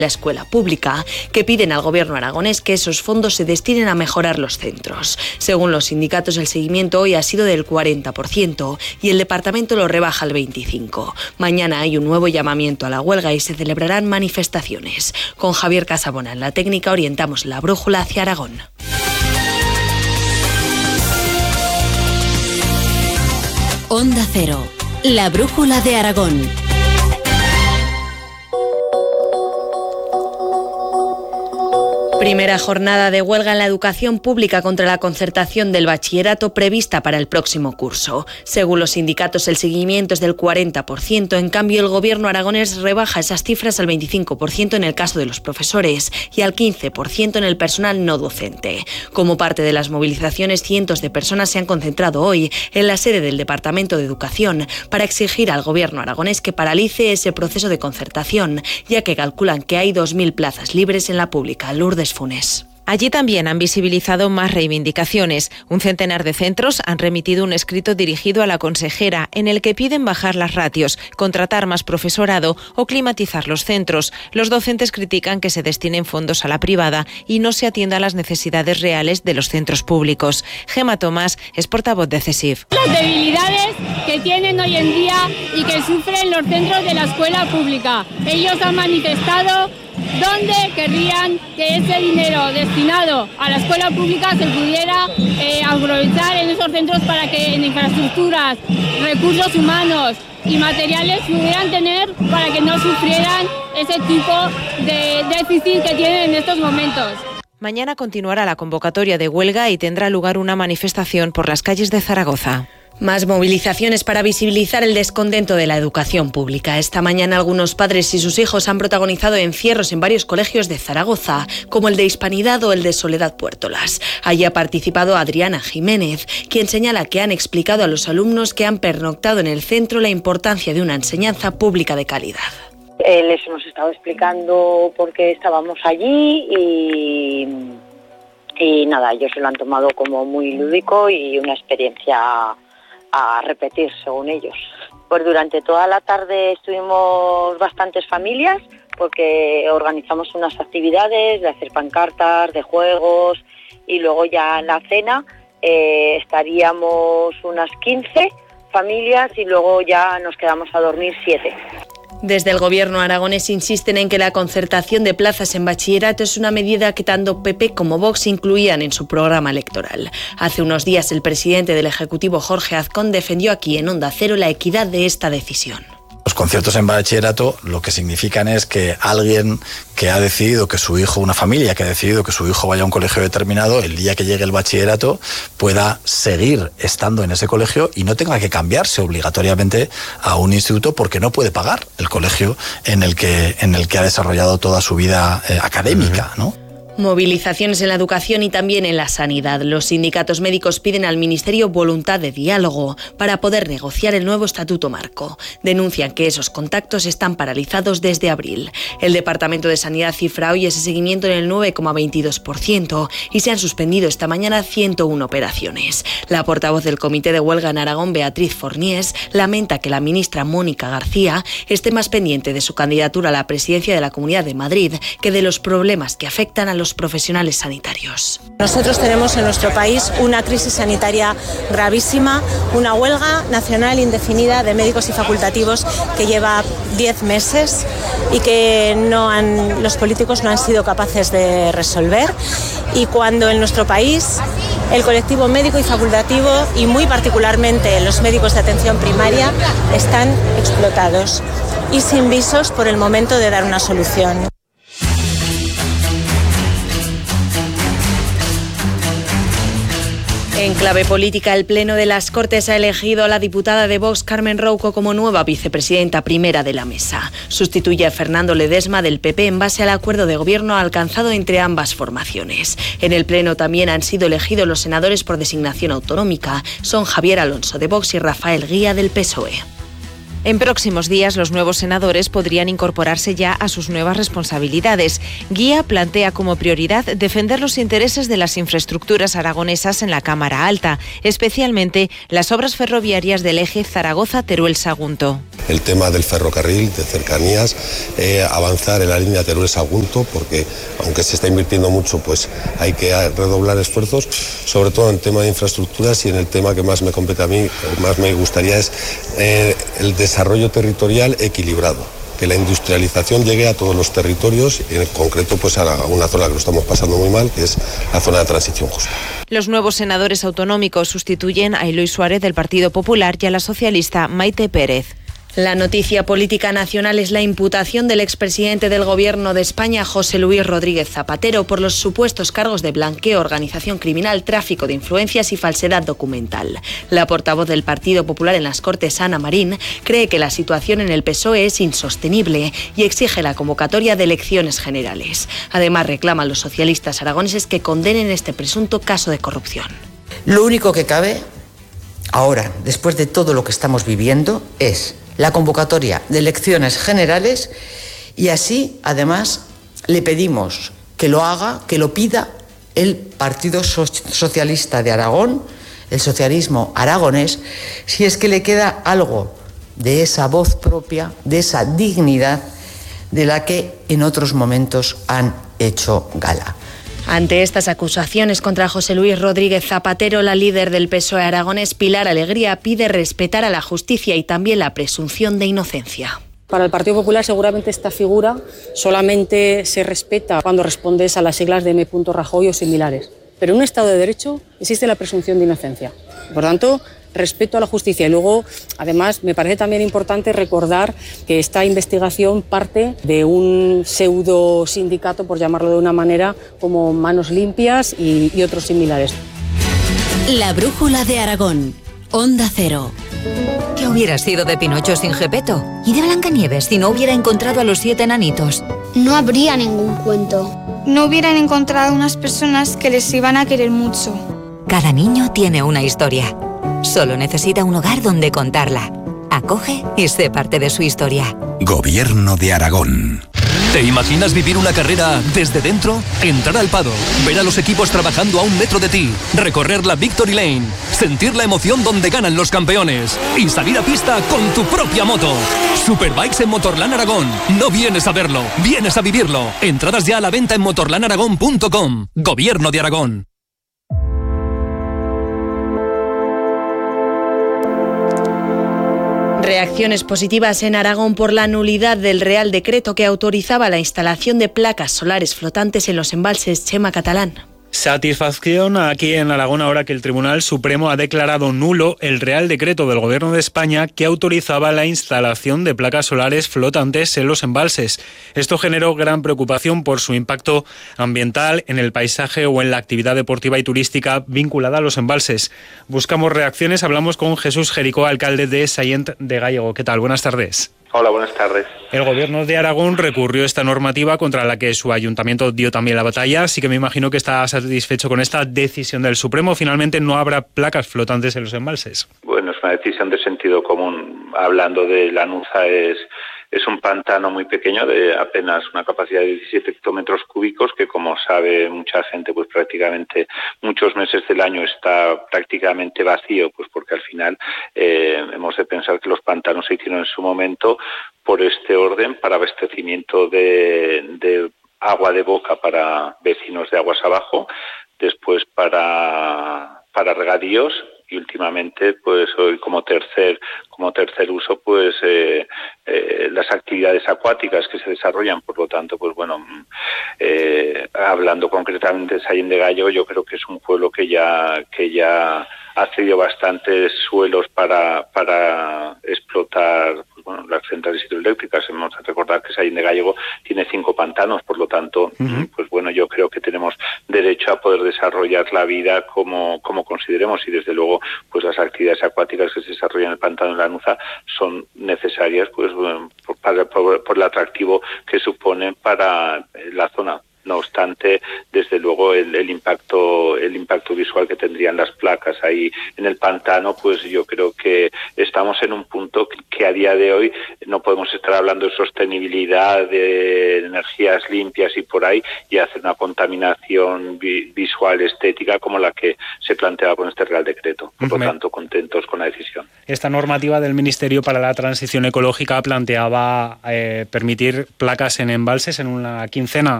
la escuela pública, que piden al gobierno aragonés que esos fondos se destinen a mejorar los centros. Según los sindicatos, el seguimiento hoy ha sido del 40% y el departamento lo rebaja al 25%. Mañana hay un nuevo llamamiento a la huelga y se celebrarán manifestaciones. Con Javier Casabona en la técnica orientamos la brújula hacia Aragón. Onda Cero, la brújula de Aragón. Primera jornada de huelga en la educación pública contra la concertación del bachillerato prevista para el próximo curso. Según los sindicatos, el seguimiento es del 40%. En cambio, el gobierno aragonés rebaja esas cifras al 25% en el caso de los profesores y al 15% en el personal no docente. Como parte de las movilizaciones, cientos de personas se han concentrado hoy en la sede del Departamento de Educación para exigir al gobierno aragonés que paralice ese proceso de concertación, ya que calculan que hay 2.000 plazas libres en la pública. Lourdes Funes. Allí también han visibilizado más reivindicaciones. Un centenar de centros han remitido un escrito dirigido a la consejera en el que piden bajar las ratios, contratar más profesorado o climatizar los centros. Los docentes critican que se destinen fondos a la privada y no se atienda a las necesidades reales de los centros públicos. Gema Tomás es portavoz de CESIF. Las debilidades que tienen hoy en día y que sufren los centros de la escuela pública. Ellos han manifestado dónde querrían que ese dinero destinado a la escuela pública se pudiera aprovechar en esos centros para que en infraestructuras, recursos humanos y materiales pudieran tener para que no sufrieran ese tipo de déficit que tienen en estos momentos. Mañana continuará la convocatoria de huelga y tendrá lugar una manifestación por las calles de Zaragoza. Más movilizaciones para visibilizar el descontento de la educación pública. Esta mañana algunos padres y sus hijos han protagonizado encierros en varios colegios de Zaragoza, como el de Hispanidad o el de Soledad Puertolas. Allí ha participado Adriana Jiménez, quien señala que han explicado a los alumnos que han pernoctado en el centro la importancia de una enseñanza pública de calidad. Les hemos estado explicando por qué estábamos allí y nada, ellos se lo han tomado como muy lúdico y una experiencia a repetir según ellos. Pues durante toda la tarde estuvimos bastantes familias porque organizamos unas actividades de hacer pancartas, de juegos y luego ya en la cena estaríamos unas 15 familias y luego ya nos quedamos a dormir 7. Desde el gobierno aragonés insisten en que la concertación de plazas en bachillerato es una medida que tanto PP como Vox incluían en su programa electoral. Hace unos días el presidente del Ejecutivo, Jorge Azcón, defendió aquí en Onda Cero la equidad de esta decisión. Los conciertos en bachillerato lo que significan es que alguien que ha decidido que su hijo, una familia que ha decidido que su hijo vaya a un colegio determinado, el día que llegue el bachillerato pueda seguir estando en ese colegio y no tenga que cambiarse obligatoriamente a un instituto porque no puede pagar el colegio en el que ha desarrollado toda su vida académica, ¿no? Movilizaciones en la educación y también en la sanidad. Los sindicatos médicos piden al Ministerio voluntad de diálogo para poder negociar el nuevo estatuto marco. Denuncian que esos contactos están paralizados desde abril. El Departamento de Sanidad cifra hoy ese seguimiento en el 9,22% y se han suspendido esta mañana 101 operaciones. La portavoz del Comité de Huelga en Aragón, Beatriz Forniés, lamenta que la ministra Mónica García esté más pendiente de su candidatura a la presidencia de la Comunidad de Madrid que de los problemas que afectan a los profesionales sanitarios. Nosotros tenemos en nuestro país una crisis sanitaria gravísima, una huelga nacional indefinida de médicos y facultativos que lleva 10 meses y que los políticos no han sido capaces de resolver. Y cuando en nuestro país el colectivo médico y facultativo y muy particularmente los médicos de atención primaria están explotados y sin visos por el momento de dar una solución. En clave política, el Pleno de las Cortes ha elegido a la diputada de Vox, Carmen Rouco, como nueva vicepresidenta primera de la mesa. Sustituye a Fernando Ledesma del PP en base al acuerdo de gobierno alcanzado entre ambas formaciones. En el Pleno también han sido elegidos los senadores por designación autonómica. Son Javier Alonso de Vox y Rafael Guía del PSOE. En próximos días, los nuevos senadores podrían incorporarse ya a sus nuevas responsabilidades. Guía plantea como prioridad defender los intereses de las infraestructuras aragonesas en la Cámara Alta, especialmente las obras ferroviarias del eje Zaragoza-Teruel-Sagunto. El tema del ferrocarril, de cercanías, avanzar en la línea Teruel-Sagunto, porque aunque se está invirtiendo mucho, pues hay que redoblar esfuerzos, sobre todo en el tema de infraestructuras, y en el tema que más me compete a mí, o más me gustaría, es el desarrollo territorial equilibrado, que la industrialización llegue a todos los territorios, y en concreto pues a una zona que lo estamos pasando muy mal, que es la zona de transición justa. Los nuevos senadores autonómicos sustituyen a Eloy Suárez del Partido Popular y a la socialista Maite Pérez. La noticia política nacional es la imputación del expresidente del Gobierno de España, José Luis Rodríguez Zapatero, por los supuestos cargos de blanqueo, organización criminal, tráfico de influencias y falsedad documental. La portavoz del Partido Popular en las Cortes, Ana Marín, cree que la situación en el PSOE es insostenible y exige la convocatoria de elecciones generales. Además, reclaman los socialistas aragoneses que condenen este presunto caso de corrupción. Lo único que cabe ahora, después de todo lo que estamos viviendo, es la convocatoria de elecciones generales, y así, además, le pedimos que lo haga, que lo pida el Partido Socialista de Aragón, el socialismo aragonés, si es que le queda algo de esa voz propia, de esa dignidad de la que en otros momentos han hecho gala. Ante estas acusaciones contra José Luis Rodríguez Zapatero, la líder del PSOE aragonés, Pilar Alegría, pide respetar a la justicia y también la presunción de inocencia. Para el Partido Popular seguramente esta figura solamente se respeta cuando respondes a las siglas de M. Rajoy o similares. Pero en un Estado de Derecho existe la presunción de inocencia. Por tanto, respeto a la justicia. Y luego, además, me parece también importante recordar que esta investigación parte de un pseudo sindicato, por llamarlo de una manera, como Manos Limpias y otros similares. La brújula de Aragón. Onda Cero. ¿Qué hubiera sido de Pinocho sin Gepetto? ¿Y de Blancanieves si no hubiera encontrado a los 7 enanitos? No habría ningún cuento. No hubieran encontrado unas personas que les iban a querer mucho. Cada niño tiene una historia. Solo necesita un hogar donde contarla. Acoge y sé parte de su historia. Gobierno de Aragón. ¿Te imaginas vivir una carrera desde dentro? Entrar al paddock, ver a los equipos trabajando a 1 metro de ti, recorrer la Victory Lane, sentir la emoción donde ganan los campeones y salir a pista con tu propia moto. Superbikes en Motorland Aragón. No vienes a verlo, vienes a vivirlo. Entradas ya a la venta en motorlandaragón.com. Gobierno de Aragón. Reacciones positivas en Aragón por la nulidad del Real Decreto que autorizaba la instalación de placas solares flotantes en los embalses. Chema Catalán. Satisfacción aquí en Aragón ahora que el Tribunal Supremo ha declarado nulo el Real Decreto del Gobierno de España que autorizaba la instalación de placas solares flotantes en los embalses. Esto generó gran preocupación por su impacto ambiental en el paisaje o en la actividad deportiva y turística vinculada a los embalses. Buscamos reacciones, hablamos con Jesús Jericó, alcalde de Sallent de Gállego. ¿Qué tal? Buenas tardes. Hola, buenas tardes. El Gobierno de Aragón recurrió esta normativa contra la que su ayuntamiento dio también la batalla, así que me imagino que está satisfecho con esta decisión del Supremo. Finalmente no habrá placas flotantes en los embalses. Bueno, es una decisión de sentido común. Hablando de la Nuza, es un pantano muy pequeño de apenas una capacidad de 17 hectómetros cúbicos que, como sabe mucha gente, pues prácticamente muchos meses del año está prácticamente vacío, pues porque al final hemos de pensar que los pantanos se hicieron en su momento por este orden para abastecimiento de agua de boca para vecinos de aguas abajo, después para regadíos y últimamente pues hoy como tercer uso pues las actividades acuáticas que se desarrollan. Por lo tanto, pues bueno, hablando concretamente de Sallent de Gállego, yo creo que es un pueblo que ya ha cedido bastantes suelos para explotar pues bueno, las centrales hidroeléctricas. Hemos de recordar que Sallent de Gállego tiene 5 pantanos, por lo tanto, pues bueno, yo creo que tenemos derecho a poder desarrollar la vida como consideremos, y desde luego pues las actividades acuáticas que se desarrollan en el pantano de la Nuza son necesarias pues por el atractivo que suponen para la zona. No obstante, desde luego el impacto visual que tendrían las placas ahí en el pantano, pues yo creo que estamos en un punto que a día de hoy no podemos estar hablando de sostenibilidad, de energías limpias y por ahí, y hacer una contaminación visual, estética, como la que se planteaba con este Real Decreto. Por lo tanto, contentos con la decisión. Esta normativa del Ministerio para la Transición Ecológica planteaba permitir placas en embalses en una quincena